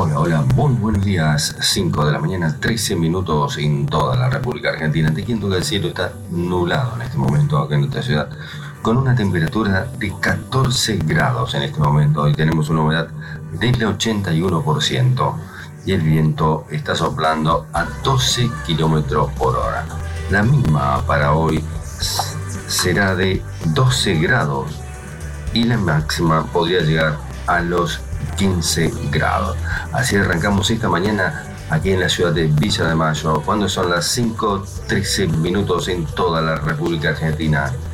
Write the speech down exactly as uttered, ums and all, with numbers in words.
Hola, hola, muy buenos días. cinco de la mañana, trece minutos en toda la República Argentina. Te cuento que el cielo está nublado en este momento acá en nuestra ciudad, con una temperatura de catorce grados en este momento. Hoy tenemos una humedad del ochenta y uno por ciento y el viento está soplando a doce kilómetros por hora. La mínima para hoy será de doce grados y la máxima podría llegar a los quince grados. Así arrancamos esta mañana aquí en la ciudad de Villa de Mayo, cuando son las cinco trece minutos en toda la República Argentina.